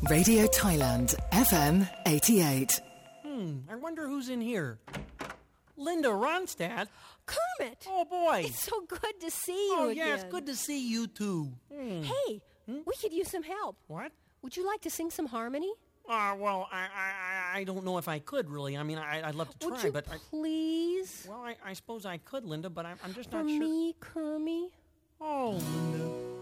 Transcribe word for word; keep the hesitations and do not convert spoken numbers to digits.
Radio Thailand, F M eighty-eight. Hmm, I wonder who's in here. Linda Ronstadt? Kermit! Oh, boy. It's so good to see you Oh, again. yeah, it's good to see you, too. Hmm. Hey, we could use some help. What? Would you like to sing some harmony? Uh, well, I, I, I don't know if I could, really. I mean, I, I'd love to try, Would you but... I, please? well, I, I suppose I could, Linda, but I'm, I'm just For not sure... me, Kermie? Oh, Linda.